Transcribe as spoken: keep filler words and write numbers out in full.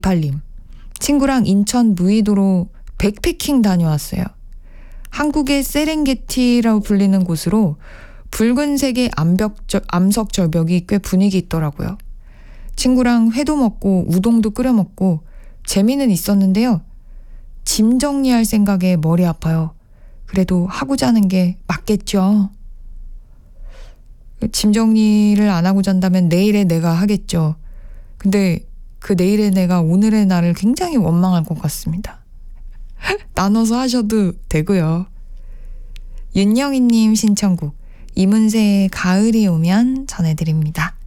팔님, 친구랑 인천 무의도로 백패킹 다녀왔어요. 한국의 세렝게티라고 불리는 곳으로 붉은색의 암벽절, 암석 절벽이 꽤 분위기 있더라고요. 친구랑 회도 먹고 우동도 끓여 먹고 재미는 있었는데요. 짐 정리할 생각에 머리 아파요. 그래도 하고 자는 게 맞겠죠. 짐 정리를 안 하고 잔다면 내일의 내가 하겠죠. 근데 그 내일의 내가 오늘의 나를 굉장히 원망할 것 같습니다. 나눠서 하셔도 되고요. 윤영희님 신청곡 이문세의 가을이 오면 전해드립니다.